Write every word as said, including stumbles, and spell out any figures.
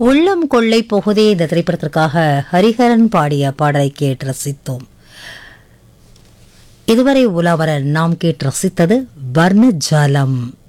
உள்ளம் கொள்ளை போகுதே இந்த திரைப்படத்திற்காக ஹரிஹரன் பாடிய பாடலை கேட்டு ரசித்தோம். இதுவரை உலாவர நாம் கேட்டு ரசித்தது வர்ணஜாலம்.